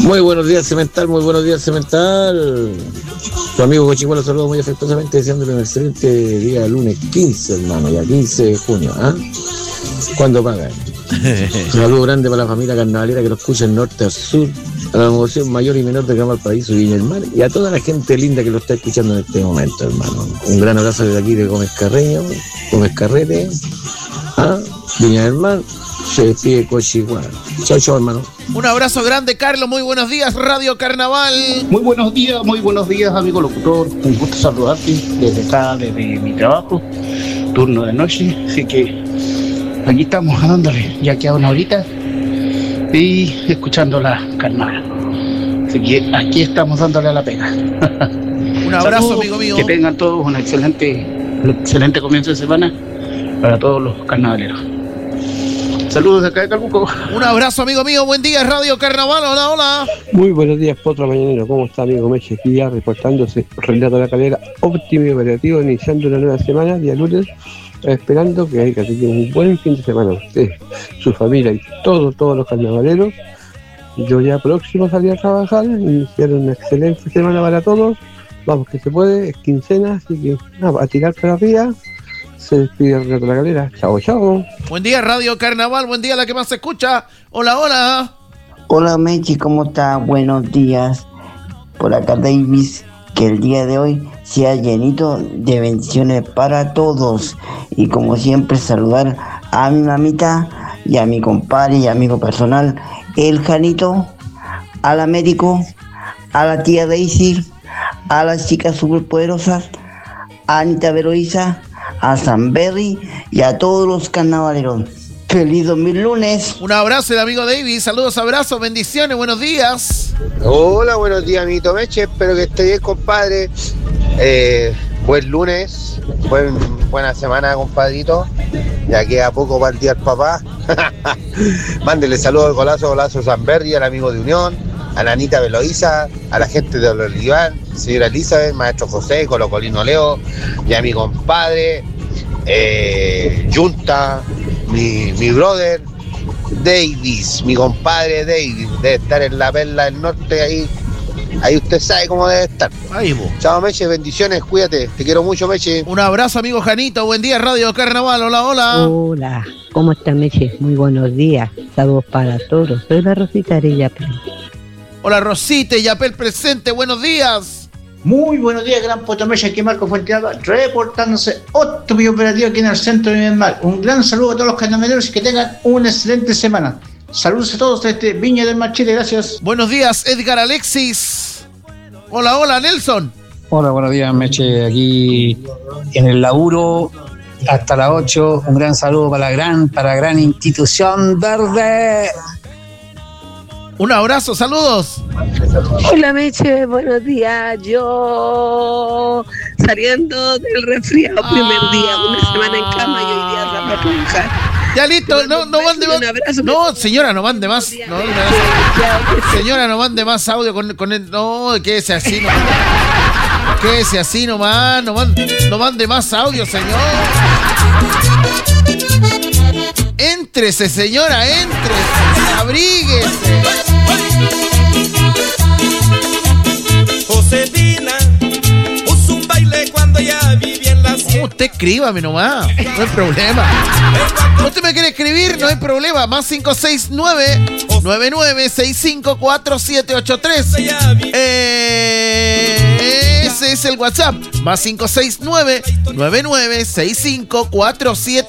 Muy buenos días, Cemental, muy buenos días, Cemental. Tu amigo Cochicuelo saludo muy afectuosamente, deseándole un excelente día lunes 15, hermano, ya 15 de junio, ¿ah? ¿Cuándo pagan? Un saludo grande para la familia carnavalera que nos escucha en norte a sur, a la emoción mayor y menor de Valparaíso y Viña del Mar, y a toda la gente linda que lo está escuchando en este momento, hermano. Un gran abrazo desde aquí de Gómez Carreño, Gómez Carrete, ¿ah? Viña del Mar. Se despide Cochicuelo. Chao, chao, hermano. Un abrazo grande, Carlos. Muy buenos días, Radio Carnaval. Muy buenos días, amigo locutor. Un gusto saludarte desde acá, desde mi trabajo, turno de noche. Así que aquí estamos dándole, ya queda una horita, y escuchando la carnaval. Así que aquí estamos dándole a la pega. Un abrazo, saludos, amigo mío. Que tengan todos un excelente comienzo de semana para todos los carnavaleros. Saludos de acá de Calbuco. Un abrazo, amigo mío. Buen día, Radio Carnaval. Hola, hola. Muy buenos días, Potro Mañanero. ¿Cómo está, amigo Meche? Aquí ya reportándose, Relato La Calera, óptimo y operativo, iniciando una nueva semana, día lunes, esperando que tengan un buen fin de semana. Usted, su familia y todos los carnavaleros. Yo ya próximo a salir a trabajar, iniciar una excelente semana para todos. Vamos que se puede, es quincena, así que a tirar para arriba. Se despide Relato La Calera. Chao, chao. Buen día, Radio Carnaval. Buen día, la que más se escucha. Hola, hola. Hola, Mechi, ¿cómo está? Buenos días. Por acá, Davis. Que el día de hoy sea llenito de bendiciones para todos. Y como siempre, saludar a mi mamita y a mi compadre y amigo personal, el Janito, a la médico, a la tía Daisy, a las chicas superpoderosas, a Anita Veroiza, a Sanberry y a todos los carnavaleros. ¡Feliz 2000 lunes! Un abrazo de amigo David. Saludos, abrazos, bendiciones, buenos días. Hola, buenos días, amiguito Meche. Espero que esté bien, compadre. Buen lunes, buena semana, compadrito. Ya queda poco para el día del papá. Mándele saludos al golazo Sanberry, al amigo de Unión, a la Anita Veloiza, a la gente de Oliván, señora Elizabeth, maestro José, Colocolino Leo, y a mi compadre, Junta, mi brother, Davis, mi compadre Davis, debe estar en la Perla del Norte, ahí usted sabe cómo debe estar. Ahí vos. Chao, Meche, bendiciones, cuídate, te quiero mucho, Meche. Un abrazo, amigo Janito, buen día, Radio Carnaval, hola, hola. Hola, ¿cómo está, Meche? Muy buenos días, saludos para todos, soy la Rosita Arellapel. Hola, Rosita Yapel presente, buenos días. Muy buenos días, gran Potomecha, aquí Marco Fuentealba, reportándose óptimo operativo aquí en el centro de Viña. Un gran saludo a todos los carnavaleros y que tengan una excelente semana. Saludos a todos desde Viña del Mar, Chile, gracias. Buenos días, Edgar Alexis. Hola, hola, Nelson. Hola, buenos días, Meche, aquí en el laburo hasta las 8. Un gran saludo para la gran institución verde. Un abrazo, saludos. Hola, Meche, buenos días. Yo saliendo del resfriado primer día, una semana en cama y hoy día vamos a trabajar. Ya listo, no mande más. No, señora, no mande más. No, señora, no mande más audio con el. No, quédese así nomás. Quédese así nomás. No mande más audio, señor. Éntrese, señora, éntrese. Abríguese. Josefina puso un baile cuando ya vivía en la sierra. Usted escríbame nomás, no hay problema. Usted me quiere escribir, no hay problema. Más 569-9965-4783. Ese es el WhatsApp. Más 569-9965-4783.